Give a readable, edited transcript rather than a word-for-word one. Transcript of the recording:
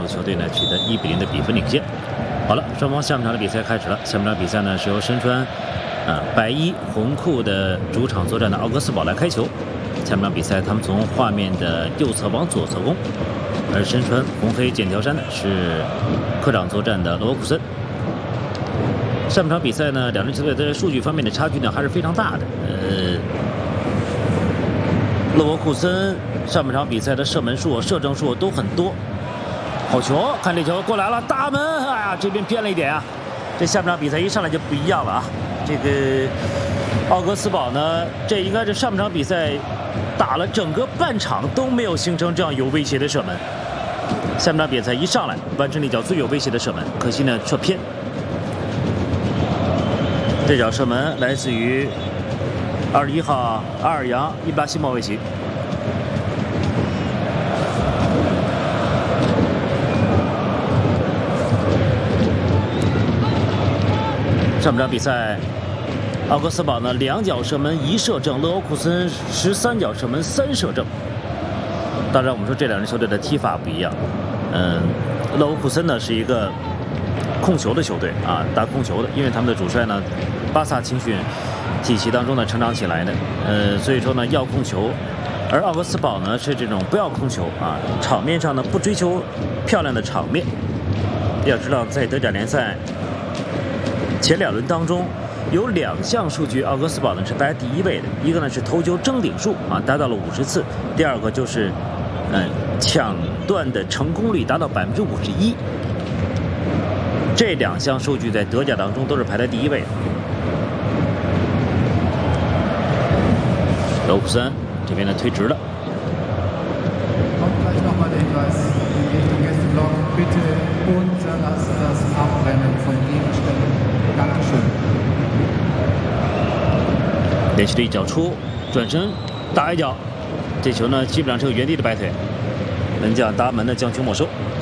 球队呢取得1-0的比分领先。好了，双方下半场的比赛开始了。下半场比赛呢是由身穿白衣红裤的主场作战的奥格斯堡来开球。下半场比赛他们从画面的右侧往左侧攻，而身穿红黑剑条衫的是客场作战的罗沃库森。上半场比赛呢，两支球队在数据方面的差距呢还是非常大的。勒沃库森上半场比赛的射门数、射正数都很多。好球，看这球过来了，大门！哎呀，这边偏了一点啊。这下半场比赛一上来就不一样了啊。这个奥格斯堡呢，这应该是上半场比赛打了整个半场都没有形成这样有威胁的射门。下半场比赛一上来完成了一脚最有威胁的射门，可惜呢射偏。这脚射门来自于21号阿尔扬伊布拉希莫维奇。上半场比赛，奥格斯堡呢2脚射门1射正，勒沃库森13脚射门3射正。当然，我们说这两支球队的踢法不一样。勒沃库森呢是一个控球的球队啊，打控球的，因为他们的主帅呢，巴萨青训体系当中呢成长起来的，所以说呢要控球，而奥格斯堡呢是这种不要控球啊，场面上呢不追求漂亮的场面。要知道，在德甲联赛前2轮当中，有2项数据奥格斯堡呢是排第1位的，一个呢是头球争顶数啊达到了50次，第二个就是抢断的成功率达到51%。这2项数据在德甲当中都是排在第1位的。勒沃库森这边呢推直了。连续的一脚出，转身打一脚，这球呢基本上是个原地的摆腿，门将达门的将球没收。